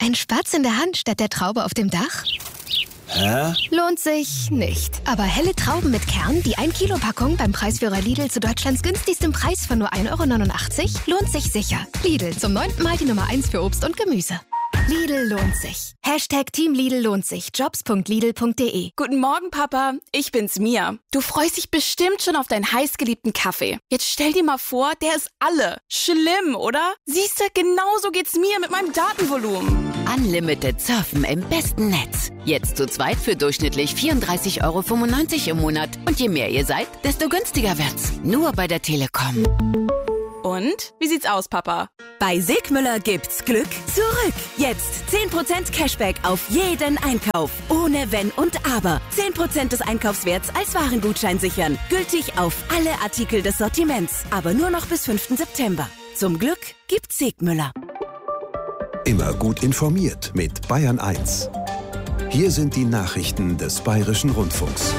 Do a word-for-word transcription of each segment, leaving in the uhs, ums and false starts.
Ein Spatz in der Hand statt der Traube auf dem Dach? Hä? Lohnt sich nicht. Aber helle Trauben mit Kern, die ein Kilo Packung beim Preisführer Lidl zu Deutschlands günstigstem Preis von nur ein Euro neunundachtzig, lohnt sich sicher. Lidl, zum neunten Mal die Nummer eins für Obst und Gemüse. Lidl lohnt sich. Hashtag Team Lidl lohnt sich. Jobs punkt lidl punkt de. Guten Morgen, Papa. Ich bin's, Mia. Du freust dich bestimmt schon auf deinen heißgeliebten Kaffee. Jetzt stell dir mal vor, der ist alle. Schlimm, oder? Siehste, genauso geht's mir mit meinem Datenvolumen. Unlimited Surfen im besten Netz. Jetzt zu zweit für durchschnittlich vierunddreißig Euro fünfundneunzig im Monat. Und je mehr ihr seid, desto günstiger wird's. Nur bei der Telekom. Und? Wie sieht's aus, Papa? Bei Sigmüller gibt's Glück zurück. Jetzt zehn Prozent Cashback auf jeden Einkauf. Ohne Wenn und Aber. zehn Prozent des Einkaufswerts als Warengutschein sichern. Gültig auf alle Artikel des Sortiments. Aber nur noch bis fünften September. Zum Glück gibt's Sigmüller. Immer gut informiert mit Bayern eins. Hier sind die Nachrichten des Bayerischen Rundfunks.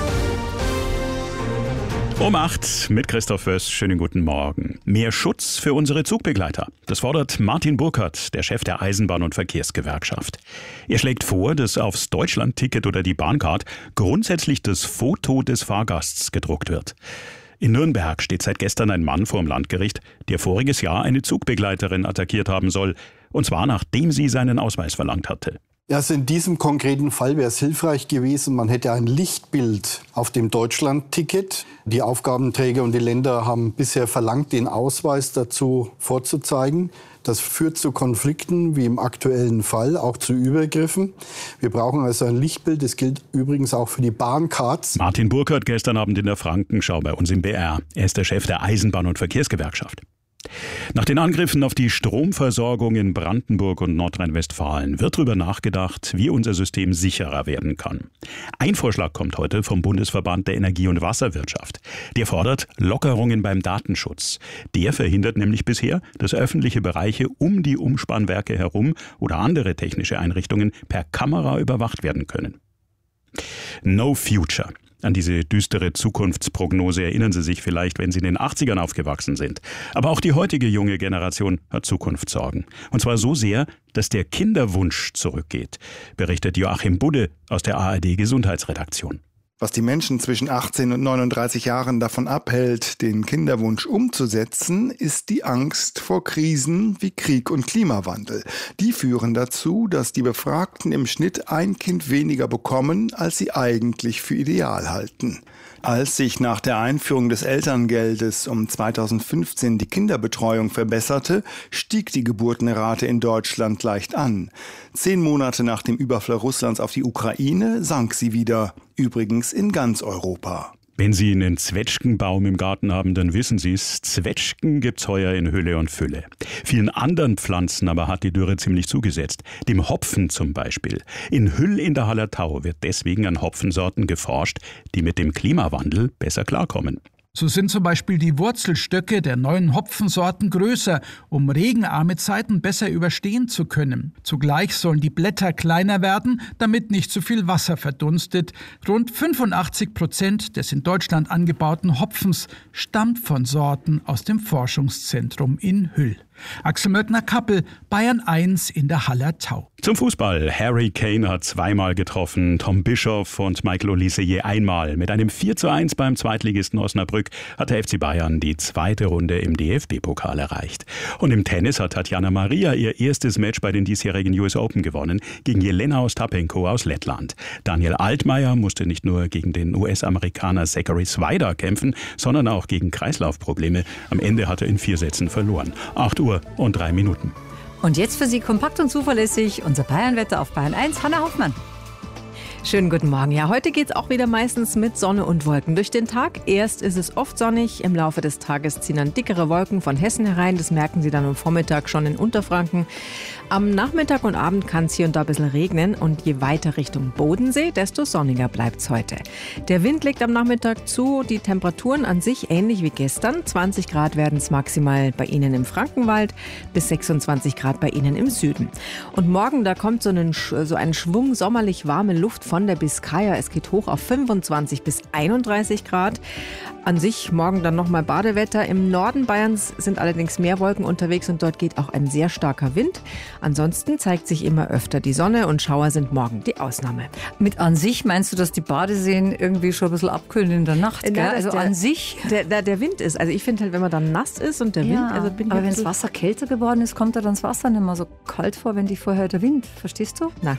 Um acht mit Christoph Föß. Schönen guten Morgen. Mehr Schutz für unsere Zugbegleiter. Das fordert Martin Burkert, der Chef der Eisenbahn- und Verkehrsgewerkschaft. Er schlägt vor, dass aufs Deutschlandticket oder die Bahncard grundsätzlich das Foto des Fahrgasts gedruckt wird. In Nürnberg steht seit gestern ein Mann vor dem Landgericht, der voriges Jahr eine Zugbegleiterin attackiert haben soll. Und zwar nachdem sie seinen Ausweis verlangt hatte. Also in diesem konkreten Fall wäre es hilfreich gewesen, man hätte ein Lichtbild auf dem Deutschlandticket. Die Aufgabenträger und die Länder haben bisher verlangt, den Ausweis dazu vorzuzeigen. Das führt zu Konflikten, wie im aktuellen Fall, auch zu Übergriffen. Wir brauchen also ein Lichtbild. Das gilt übrigens auch für die Bahncards. Martin Burkert gestern Abend in der Frankenschau bei uns im B R. Er ist der Chef der Eisenbahn- und Verkehrsgewerkschaft. Nach den Angriffen auf die Stromversorgung in Brandenburg und Nordrhein-Westfalen wird darüber nachgedacht, wie unser System sicherer werden kann. Ein Vorschlag kommt heute vom Bundesverband der Energie- und Wasserwirtschaft. Der fordert Lockerungen beim Datenschutz. Der verhindert nämlich bisher, dass öffentliche Bereiche um die Umspannwerke herum oder andere technische Einrichtungen per Kamera überwacht werden können. No Future. An diese düstere Zukunftsprognose erinnern Sie sich vielleicht, wenn Sie in den achtzigern aufgewachsen sind. Aber auch die heutige junge Generation hat Zukunftssorgen. Und zwar so sehr, dass der Kinderwunsch zurückgeht, berichtet Joachim Budde aus der A R D-Gesundheitsredaktion. Was die Menschen zwischen achtzehn und neununddreißig Jahren davon abhält, den Kinderwunsch umzusetzen, ist die Angst vor Krisen wie Krieg und Klimawandel. Die führen dazu, dass die Befragten im Schnitt ein Kind weniger bekommen, als sie eigentlich für ideal halten. Als sich nach der Einführung des Elterngeldes um zweitausendfünfzehn die Kinderbetreuung verbesserte, stieg die Geburtenrate in Deutschland leicht an. Zehn Monate nach dem Überfall Russlands auf die Ukraine sank sie wieder, übrigens in ganz Europa. Wenn Sie einen Zwetschgenbaum im Garten haben, dann wissen Sie es, Zwetschgen gibt's heuer in Hülle und Fülle. Vielen anderen Pflanzen aber hat die Dürre ziemlich zugesetzt. Dem Hopfen zum Beispiel. In Hüll in der Hallertau wird deswegen an Hopfensorten geforscht, die mit dem Klimawandel besser klarkommen. So sind zum Beispiel die Wurzelstöcke der neuen Hopfensorten größer, um regenarme Zeiten besser überstehen zu können. Zugleich sollen die Blätter kleiner werden, damit nicht zu viel Wasser verdunstet. Rund fünfundachtzig Prozent des in Deutschland angebauten Hopfens stammt von Sorten aus dem Forschungszentrum in Hüll. Axel Möttner-Kappel, Bayern eins in der Hallertau. Zum Fußball. Harry Kane hat zweimal getroffen, Tom Bischoff und Michael Olise je einmal. Mit einem vier zu eins beim Zweitligisten Osnabrück hat der F C Bayern die zweite Runde im D F B-Pokal erreicht. Und im Tennis hat Tatjana Maria ihr erstes Match bei den diesjährigen U S Open gewonnen, gegen Jelena Ostapenko aus Lettland. Daniel Altmaier musste nicht nur gegen den U S-Amerikaner Zachary Swider kämpfen, sondern auch gegen Kreislaufprobleme. Am Ende hat er in vier Sätzen verloren. acht Uhr und drei Minuten. Und jetzt für Sie kompakt und zuverlässig unser Bayernwetter auf Bayern eins, Hanna Hoffmann. Schönen guten Morgen. Ja, heute geht's auch wieder meistens mit Sonne und Wolken durch den Tag. Erst ist es oft sonnig, im Laufe des Tages ziehen dann dickere Wolken von Hessen herein. Das merken Sie dann am Vormittag schon in Unterfranken. Am Nachmittag und Abend kann es hier und da ein bisschen regnen und je weiter Richtung Bodensee, desto sonniger bleibt's heute. Der Wind legt am Nachmittag zu, die Temperaturen an sich ähnlich wie gestern. zwanzig Grad werden es maximal bei Ihnen im Frankenwald, bis sechsundzwanzig Grad bei Ihnen im Süden. Und morgen, da kommt so, einen, so ein Schwung sommerlich warme Luft von von der Biskaya. Es geht hoch auf fünfundzwanzig bis einunddreißig Grad. An sich morgen dann nochmal Badewetter. Im Norden Bayerns sind allerdings mehr Wolken unterwegs und dort geht auch ein sehr starker Wind. Ansonsten zeigt sich immer öfter die Sonne und Schauer sind morgen die Ausnahme. Mit an sich meinst du, dass die Badeseen irgendwie schon ein bisschen abkühlen in der Nacht? Gell? Ja, also der, an sich? Der, der, der Wind ist. Also ich finde halt, wenn man dann nass ist und der ja, Wind... Also bin ich aber wenn das Wasser kälter geworden ist, kommt da dann das Wasser nicht mehr so kalt vor, wenn die vorher der Wind. Verstehst du? Nein.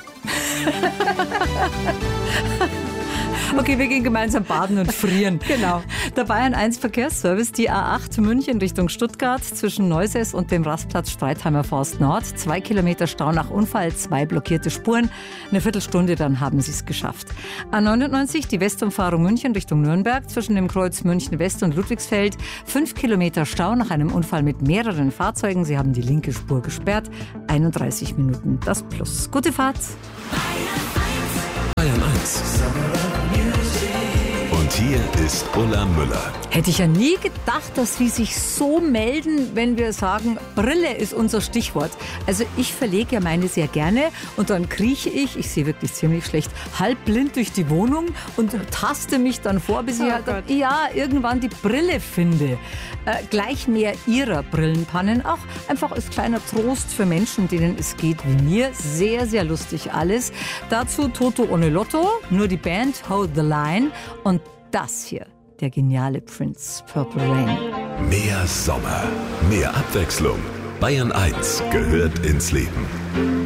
Okay, wir gehen gemeinsam baden und frieren. Genau. Der Bayern eins Verkehrsservice, die A acht München Richtung Stuttgart zwischen Neuses und dem Rastplatz Streitheimer Forst Nord. Zwei Kilometer Stau nach Unfall, zwei blockierte Spuren. Eine Viertelstunde, dann haben sie es geschafft. A neunundneunzig, die Westumfahrung München Richtung Nürnberg zwischen dem Kreuz München West und Ludwigsfeld. Fünf Kilometer Stau nach einem Unfall mit mehreren Fahrzeugen. Sie haben die linke Spur gesperrt. einunddreißig Minuten das Plus. Gute Fahrt. Bayern eins. Und hier ist Ulla Müller. Hätte ich ja nie gedacht, dass Sie sich so melden, wenn wir sagen, Brille ist unser Stichwort. Also ich verlege ja meine sehr gerne und dann krieche ich, ich sehe wirklich ziemlich schlecht, halbblind durch die Wohnung und taste mich dann vor, bis ich Oh halt, Gott. ja, irgendwann die Brille finde. Äh, gleich mehr Ihrer Brillenpannen, auch einfach als kleiner Trost für Menschen, denen es geht wie mir. Sehr, sehr lustig alles. Dazu Toto ohne Lotto, nur die Band Hold the Line und das hier, der geniale Prince, Purple Rain. Mehr Sommer, mehr Abwechslung. Bayern eins gehört ins Leben.